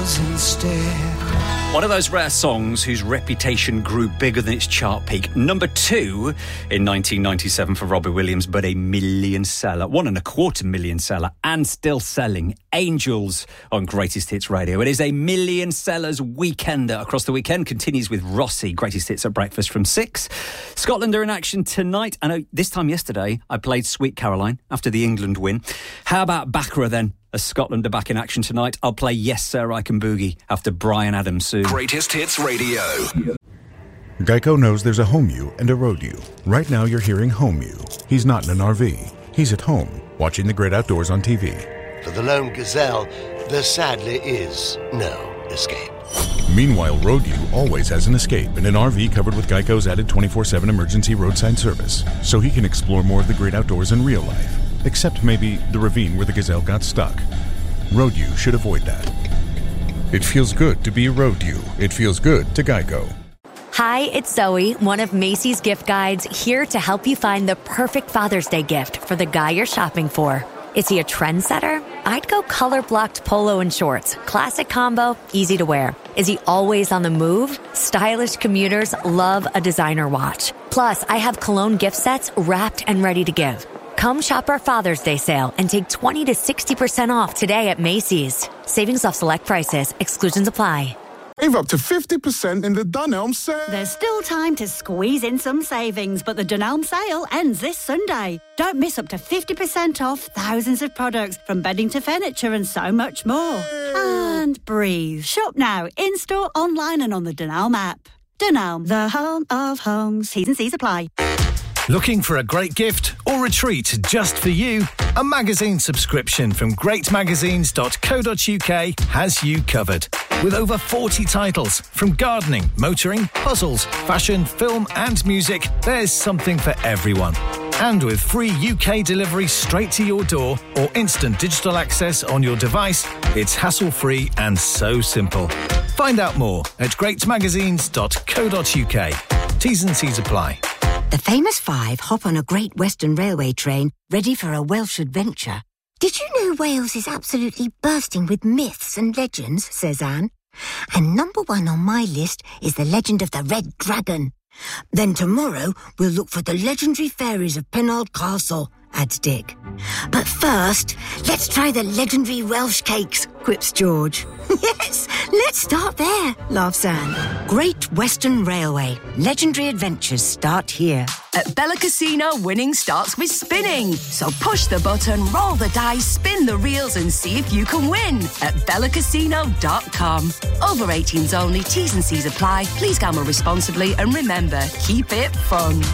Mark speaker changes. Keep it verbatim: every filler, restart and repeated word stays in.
Speaker 1: yours instead.
Speaker 2: One of those rare songs whose reputation grew bigger than its chart peak. Number two in nineteen ninety-seven for Robbie Williams, but a million seller. One and a quarter million seller and still selling. Angels on Greatest Hits Radio. It is a million sellers weekender. Across the weekend continues with Rossi, Greatest Hits at breakfast from six. Scotland are in action tonight. I know this time yesterday I played Sweet Caroline after the England win. How about Baccarat then? As Scotland are back in action tonight, I'll play Yes Sir I Can Boogie after Bryan Adams soon.
Speaker 3: Greatest Hits Radio.
Speaker 4: Geico knows there's a home you and a road you. Right now you're hearing home you. He's not in an R V. He's at home, watching the great outdoors on T V.
Speaker 5: For the lone gazelle, there sadly is no escape.
Speaker 4: Meanwhile, road you always has an escape in an R V covered with Geico's added twenty-four seven emergency roadside service, so he can explore more of the great outdoors in real life. Except maybe the ravine where the gazelle got stuck. Road you should avoid that. It feels good to be a road you. It feels good to Geico.
Speaker 6: Hi, it's Zoe, one of Macy's gift guides, here to help you find the perfect Father's Day gift for the guy you're shopping for. Is he a trendsetter? I'd go color-blocked polo and shorts. Classic combo, easy to wear. Is he always on the move? Stylish commuters love a designer watch. Plus, I have cologne gift sets wrapped and ready to give. Come shop our Father's Day sale and take twenty to sixty percent off today at Macy's. Savings off select prices. Exclusions apply.
Speaker 7: Save up to fifty percent in the Dunelm sale.
Speaker 8: There's still time to squeeze in some savings, but the Dunelm sale ends this Sunday. Don't miss up to fifty percent off thousands of products, from bedding to furniture and so much more. And breathe. Shop now, in-store, online and on the Dunelm app. Dunelm, the home of homes. T's and C's apply.
Speaker 9: Looking for a great gift or retreat just for you? A magazine subscription from great magazines dot co dot uk has you covered. With over forty titles, from gardening, motoring, puzzles, fashion, film and music, there's something for everyone. And with free U K delivery straight to your door or instant digital access on your device, it's hassle-free and so simple. Find out more at great magazines dot co dot uk. T's and C's apply.
Speaker 10: The famous five hop on a Great Western Railway train ready for a Welsh adventure. Did you know Wales is absolutely bursting with myths and legends, says Anne. And number one on my list is the legend of the Red Dragon. Then tomorrow we'll look for the legendary fairies of Penarth Castle, adds Dick. But first, let's try the legendary Welsh cakes, quips George. Yes, let's start there, laughs Anne. Great Western Railway. Legendary adventures start here.
Speaker 11: At Bella Casino, winning starts with spinning. So push the button, roll the dice, spin the reels and see if you can win at bella casino dot com. Over eighteens only, T's and C's apply. Please gamble responsibly and remember, keep it fun.